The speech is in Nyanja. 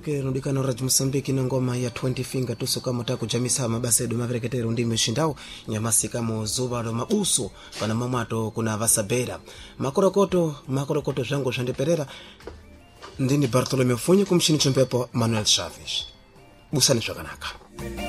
okay rundikana Radio Mozambique na ngoma ya 20 finger tusoka mutako jamisa mabase do mavereketero ndi mshindao nyamasika mu zuba lo mabuso kana mamwato kuna vasabera makorokoto zango zvandiperera ndini Bartolomeo Funye kumshini chompepo Manuel Chaves busani zvakanaka.